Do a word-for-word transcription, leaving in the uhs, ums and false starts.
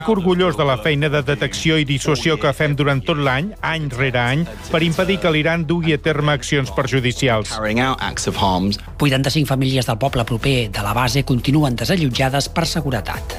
orgullós de la feina de detecció i dissuasió que fem durant tot l'any, any rere any, per impedir que l'Iran dugui a terme accions perjudicials. vuitanta-cinc famílies del poble proper de la base continuen desallotjades per seguretat.